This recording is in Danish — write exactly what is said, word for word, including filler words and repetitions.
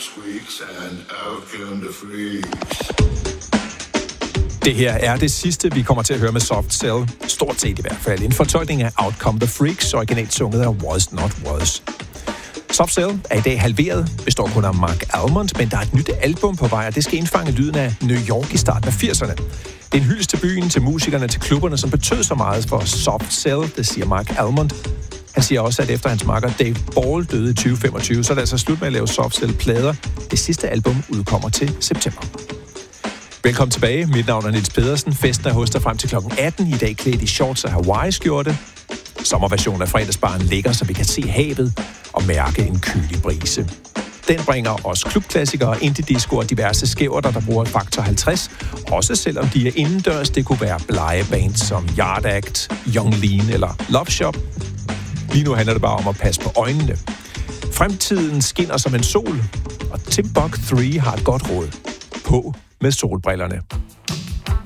squeaks, and out come the freaks. Det her er det sidste, vi kommer til at høre med Soft Cell. Stort set i hvert fald. En fortolkning af Out Come the Freaks, originalt sunget af Was Not Was. Soft Cell er i dag halveret, består kun af Mark Almond, men der er et nyt album på vej, og det skal indfange lyden af New York i starten af firserne. Det er en hyldest til byen, til musikerne, til klubberne, som betød så meget for Soft Cell, det siger Mark Almond. Han siger også, at efter hans makker Dave Ball døde i tyve femogtyve, så er det altså slut med at lave Soft Cell-plader. Det sidste album udkommer til september. Velkommen tilbage. Mit navn er Niels Pedersen. Festen er hos dig frem til klokken atten. I dag klædt i shorts og Hawaii-skjorte. Sommerversionen af fredagsbaren ligger, så vi kan se havet og mærke en kølig brise. Den bringer os klubklassikere, indie-disco og diverse skæverter, der bruger faktor halvtreds. Også selvom de er indendørs. Det kunne være blege bands som Yard Act, Young Lean eller Love Shop. Lige nu handler det bare om at passe på øjnene. Fremtiden skinner som en sol, og Tim Buck tre har et godt råd. På med solbrillerne.